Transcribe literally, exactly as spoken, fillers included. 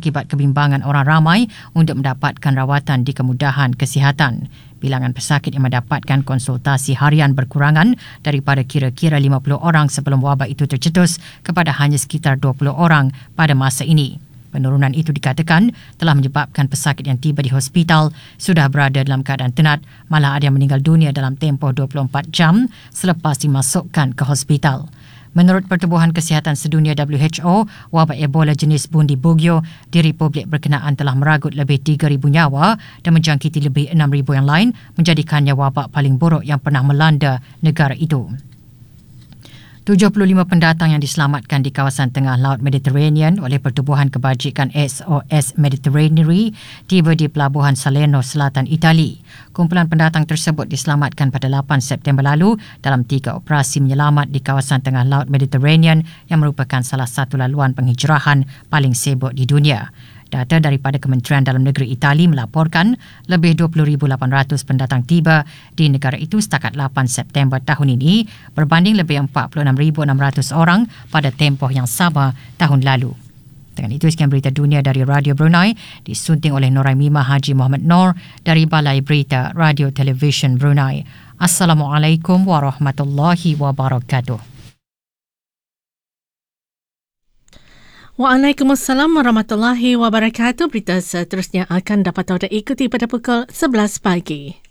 akibat kebimbangan orang ramai untuk mendapatkan rawatan di kemudahan kesihatan. Bilangan pesakit yang mendapatkan konsultasi harian berkurangan daripada kira-kira lima puluh orang sebelum wabak itu tercetus kepada hanya sekitar dua puluh orang pada masa ini. Penurunan itu dikatakan telah menyebabkan pesakit yang tiba di hospital sudah berada dalam keadaan tenat, malah ada yang meninggal dunia dalam tempoh dua puluh empat jam selepas dimasukkan ke hospital. Menurut Pertubuhan Kesihatan Sedunia W H O, wabak Ebola jenis Bundi Bugyo di Republik berkenaan telah meragut lebih tiga ribu nyawa dan menjangkiti lebih enam ribu yang lain, menjadikannya wabak paling buruk yang pernah melanda negara itu. tujuh puluh lima pendatang yang diselamatkan di kawasan tengah laut Mediterranean oleh Pertubuhan Kebajikan S O S Mediterranean tiba di Pelabuhan Salerno, Selatan Itali. Kumpulan pendatang tersebut diselamatkan pada lapan September lalu dalam tiga operasi menyelamat di kawasan tengah laut Mediterranean yang merupakan salah satu laluan penghijrahan paling sibuk di dunia. Data daripada Kementerian Dalam Negeri Itali melaporkan lebih dua puluh ribu lapan ratus pendatang tiba di negara itu setakat lapan September tahun ini berbanding lebih empat puluh enam ribu enam ratus orang pada tempoh yang sama tahun lalu. Dengan itu, sekian berita dunia dari Radio Brunei disunting oleh Noraimimah Haji Muhammad Noor dari Balai Berita Radio Television Brunei. Assalamualaikum warahmatullahi wabarakatuh. Waalaikumsalam warahmatullahi wabarakatuh. Berita seterusnya akan dapat anda ikuti pada pukul sebelas pagi.